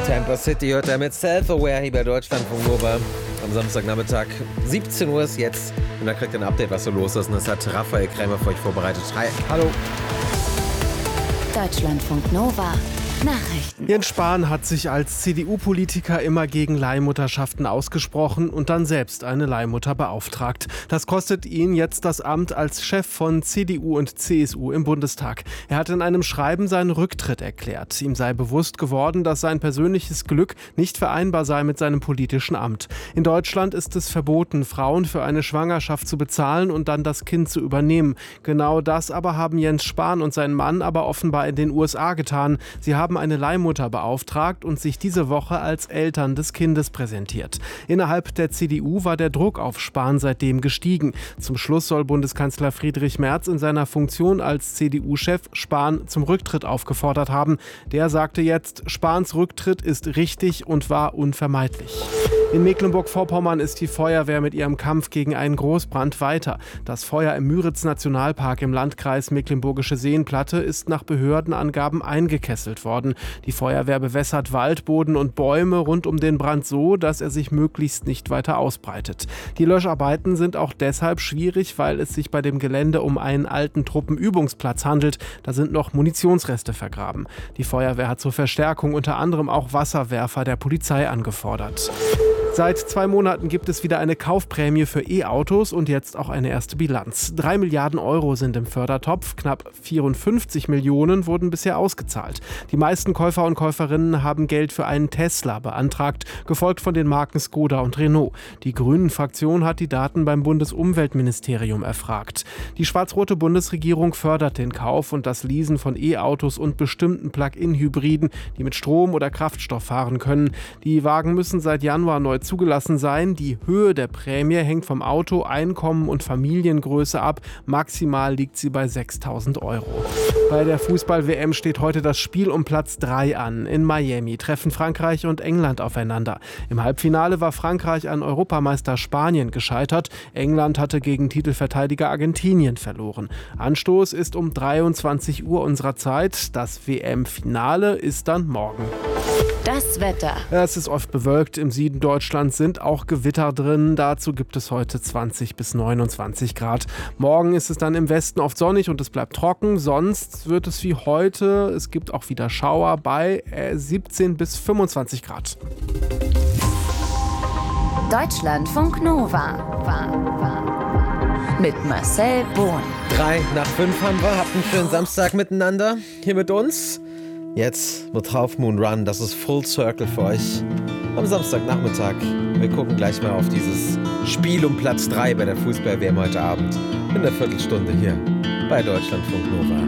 Tampa City hört er mit Self-Aware hier bei Deutschlandfunk Nova. Am Samstagnachmittag, 17 Uhr ist jetzt. Und da kriegt ihr ein Update, was so los ist. Und das hat Raphael Krämer für euch vorbereitet. Hi. Hallo. Deutschlandfunk Nova. Nachrichten. Jens Spahn hat sich als CDU-Politiker immer gegen Leihmutterschaften ausgesprochen und dann selbst eine Leihmutter beauftragt. Das kostet ihn jetzt das Amt als Chef von CDU und CSU im Bundestag. Er hat in einem Schreiben seinen Rücktritt erklärt. Ihm sei bewusst geworden, dass sein persönliches Glück nicht vereinbar sei mit seinem politischen Amt. In Deutschland ist es verboten, Frauen für eine Schwangerschaft zu bezahlen und dann das Kind zu übernehmen. Genau das aber haben Jens Spahn und sein Mann aber offenbar in den USA getan. Sie haben eine Leihmutter beauftragt und sich diese Woche als Eltern des Kindes präsentiert. Innerhalb der CDU war der Druck auf Spahn seitdem gestiegen. Zum Schluss soll Bundeskanzler Friedrich Merz in seiner Funktion als CDU-Chef Spahn zum Rücktritt aufgefordert haben. Der sagte jetzt, Spahns Rücktritt ist richtig und war unvermeidlich. In Mecklenburg-Vorpommern ist die Feuerwehr mit ihrem Kampf gegen einen Großbrand weiter. Das Feuer im Müritz-Nationalpark im Landkreis Mecklenburgische Seenplatte ist nach Behördenangaben eingekesselt worden. Die Feuerwehr bewässert Wald, Boden und Bäume rund um den Brand so, dass er sich möglichst nicht weiter ausbreitet. Die Löscharbeiten sind auch deshalb schwierig, weil es sich bei dem Gelände um einen alten Truppenübungsplatz handelt. Da sind noch Munitionsreste vergraben. Die Feuerwehr hat zur Verstärkung unter anderem auch Wasserwerfer der Polizei angefordert. Seit 2 Monaten gibt es wieder eine Kaufprämie für E-Autos und jetzt auch eine erste Bilanz. 3 Milliarden Euro sind im Fördertopf, knapp 54 Millionen wurden bisher ausgezahlt. Die meisten Käufer und Käuferinnen haben Geld für einen Tesla beantragt, gefolgt von den Marken Skoda und Renault. Die Grünen-Fraktion hat die Daten beim Bundesumweltministerium erfragt. Die schwarz-rote Bundesregierung fördert den Kauf und das Leasen von E-Autos und bestimmten Plug-in-Hybriden, die mit Strom oder Kraftstoff fahren können. Die Wagen müssen seit Januar neu zugelassen sein. Die Höhe der Prämie hängt vom Auto, Einkommen und Familiengröße ab. Maximal liegt sie bei 6.000 Euro. Bei der Fußball-WM steht heute das Spiel um Platz 3 an. In Miami treffen Frankreich und England aufeinander. Im Halbfinale war Frankreich an Europameister Spanien gescheitert. England hatte gegen Titelverteidiger Argentinien verloren. Anstoß ist um 23 Uhr unserer Zeit. Das WM-Finale ist dann morgen. Das Wetter. Es ist oft bewölkt. Im Süden Deutschlands sind auch Gewitter drin. Dazu gibt es heute 20 bis 29 Grad. Morgen ist es dann im Westen oft sonnig und es bleibt trocken. Sonst wird es wie heute. Es gibt auch wieder Schauer bei 17 bis 25 Grad. Deutschlandfunk Nova. Mit Marcel Bohn. 3 nach 5 haben wir. Habt einen schönen Samstag miteinander hier mit uns. Jetzt wird Half Moon Run, das ist Full Circle für euch am Samstagnachmittag. Wir gucken gleich mal auf dieses Spiel um Platz 3 bei der Fußball-WM heute Abend in der Viertelstunde hier bei Deutschlandfunk Nova.